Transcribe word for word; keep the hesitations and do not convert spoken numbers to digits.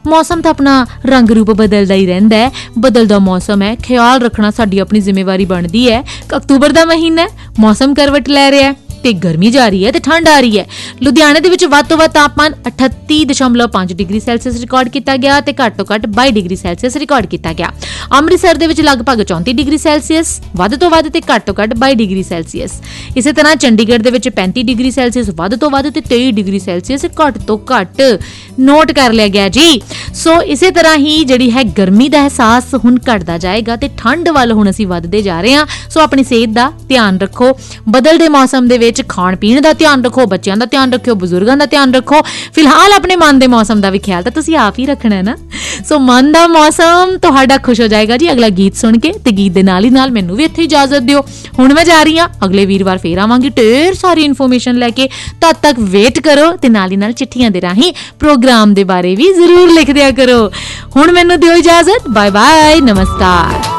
मौसम तो अपना रंग रूप बदलता ही रहिंदा है। बदलदा मौसम है, ख्याल रखना साडी अपनी जिम्मेवारी बनती है। अक्तूबर का महीना है, मौसम करवट लै रहा है ते गर्मी जा रही है ते ठंड आ रही है। लुधियाने दे विच वध तों वध तापमान अठत्ती दशमलव पांच डिग्री सैल्सीयस रिकॉर्ड किया गया ते घट तो घट बाई डिग्री सैल्सीयस रिकॉर्ड किया गया। अमृतसर दे विच लगभग चौंती डिग्री सैल्सीयस वध तो वध ते घट तो घट बाई डिग्री सैल्सीयस। इस तरह चंडीगढ़ दे विच पैंती डिग्री सैल्सीयस वध तो वध ते तेई डिग्री सैल्सीयस घट तो घट नोट कर लिया गया जी। सो इस तरह ही जिहड़ी है गर्मी का एहसास हुण घटदा जाएगा ते ठंड वाल हुण असीं वधदे जा रहे हां। सो अपनी सेहत का ध्यान रखो, बदलदे मौसम दे विच खाण पीण का ध्यान रखो, बच्चों का ध्यान रखो, बजुर्गों का ध्यान रखो। फिलहाल अपने मन के मौसम का भी ख्याल तो तुसीं आप ही रखना है ना। सो मन का मौसम तुहाडा खुश हो जाएगा जी अगला गीत सुन के। ते गीत दे नाल ही नाल मैनूं भी इत्थे इजाजत दिओ। हुण मैं जा रही हां, अगले वीरवार फेर आवांगी ढेर सारी इन्फॉर्मेशन लैके। तद तक वेट करो ते नाल ही नाल चिट्ठियां दे राहीं प्रोग्राम दे बारे भी जरूर लिख दिया करो। हुण मैनूं दिओ इजाजत, बाय बाय, नमस्कार।